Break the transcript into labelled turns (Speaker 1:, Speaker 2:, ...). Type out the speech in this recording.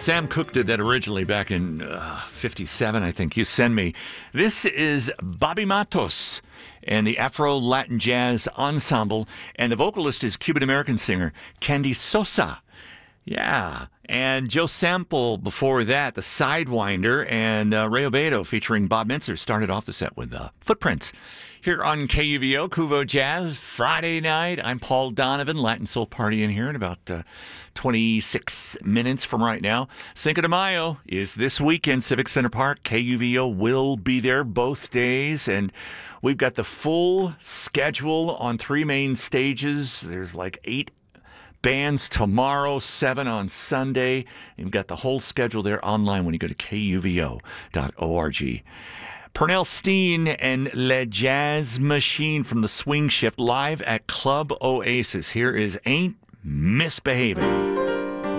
Speaker 1: Sam Cooke did that originally back in 57, I think. You send me. This is Bobby Matos and the Afro-Latin Jazz Ensemble, and the vocalist is Cuban-American singer Candy Sosa. Yeah, and Joe Sample before that, the Sidewinder, and Ray Obedo featuring Bob Mintzer started off the set with Footprints. Here on KUVO, Kuvo Jazz, Friday night. I'm Paul Donovan, Latin Soul Party in here in about 26 minutes from right now. Cinco de Mayo is this weekend, Civic Center Park. KUVO will be there both days, and we've got the full schedule on 3 main stages. There's like 8 bands tomorrow, 7 on Sunday. You've got the whole schedule there online when you go to kuvo.org. Pernell Steen and Le Jazz Machine from the Swing Shift live at Club Oasis. Here is Ain't Misbehavin'.